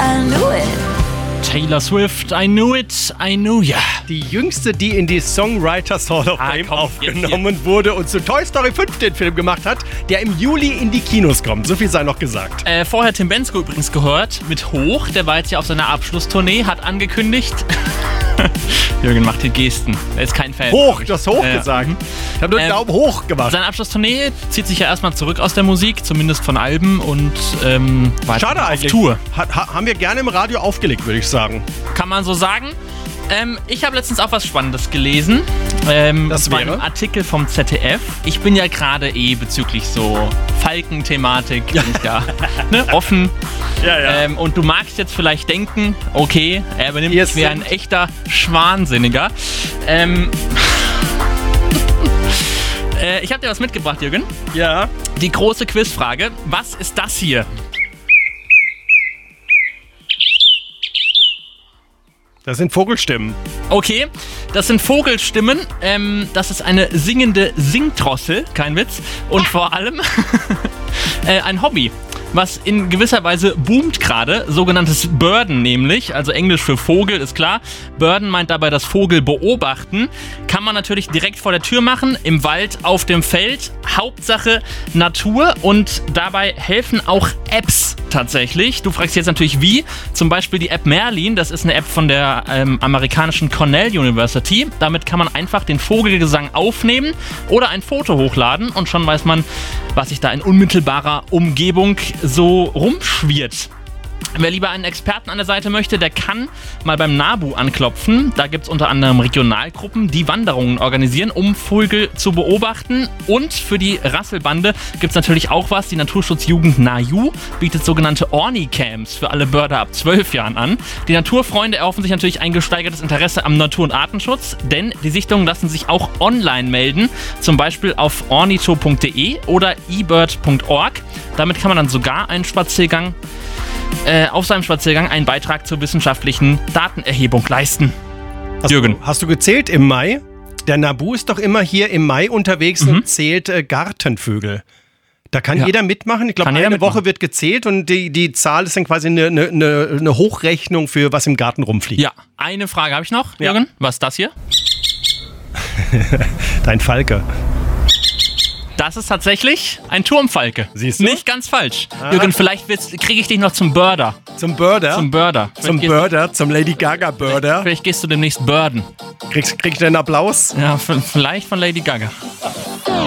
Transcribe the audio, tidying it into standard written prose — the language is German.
I knew it. Taylor Swift, I knew it, I knew ya. Die jüngste, die in die Songwriters Hall of Fame aufgenommen wurde und zu Toy Story 5 den Film gemacht hat, der im Juli in die Kinos kommt. So viel sei noch gesagt. Vorher Tim Bendzko übrigens gehört mit Hoch. Der war jetzt ja auf seiner Abschlusstournee, hat angekündigt. Jürgen macht die Gesten. Er ist kein Fan. Hoch, du hast hoch gesagt. Ich habe nur den Daumen hoch gemacht. Seine Abschlusstournee zieht sich ja erstmal zurück aus der Musik, zumindest von Alben und war schade auf eigentlich. Tour. Haben wir gerne im Radio aufgelegt, würde ich sagen. Kann man so sagen. Ich habe letztens auch was Spannendes gelesen. Das war wäre? ein Artikel vom ZDF. Ich bin ja gerade bezüglich so Falken-Thematik bin ich da offen. Ja. Und du magst jetzt vielleicht denken, okay, er benimmt sich wie ein echter Schwansinniger. Ich habe dir was mitgebracht, Jürgen. Ja. Die große Quizfrage. Was ist das hier? Das sind Vogelstimmen. Okay, das sind Vogelstimmen. Das ist eine singende Singdrossel, kein Witz. Und vor allem ein Hobby, was in gewisser Weise boomt gerade. Sogenanntes Birden nämlich, also Englisch für Vogel, ist klar. Birden meint dabei das Vogel beobachten. Kann man natürlich direkt vor der Tür machen, im Wald, auf dem Feld. Hauptsache Natur und dabei helfen auch Apps tatsächlich. Du fragst jetzt natürlich wie. Zum Beispiel die App Merlin, das ist eine App von der amerikanischen Cornell University. Damit kann man einfach den Vogelgesang aufnehmen oder ein Foto hochladen und schon weiß man, was sich da in unmittelbarer Umgebung so rumschwirrt. Wer lieber einen Experten an der Seite möchte, der kann mal beim NABU anklopfen. Da gibt es unter anderem Regionalgruppen, die Wanderungen organisieren, um Vögel zu beobachten. Und für die Rasselbande gibt es natürlich auch was. Die Naturschutzjugend NAJU bietet sogenannte Orni-Camps für alle Börder ab 12 Jahren an. Die Naturfreunde erhoffen sich natürlich ein gesteigertes Interesse am Natur- und Artenschutz, denn die Sichtungen lassen sich auch online melden, zum Beispiel auf ornito.de oder ebird.org. Damit kann man dann sogar auf seinem Spaziergang einen Beitrag zur wissenschaftlichen Datenerhebung leisten. Jürgen. Hast du gezählt im Mai? Der NABU ist doch immer hier im Mai unterwegs und zählt Gartenvögel. Da kann jeder mitmachen. Ich glaube, eine Woche wird gezählt und die Zahl ist dann quasi eine Hochrechnung für was im Garten rumfliegt. Ja, eine Frage habe ich noch, Jürgen. Was ist das hier? Dein Falke. Das ist tatsächlich ein Turmfalke. Siehst du? Nicht ganz falsch. Jürgen, vielleicht kriege ich dich noch zum Birder. Zum Birder? Zum Birder. Zum Lady Gaga Birder. Vielleicht gehst du demnächst birden. Krieg ich denn einen Applaus? Ja, vielleicht von Lady Gaga.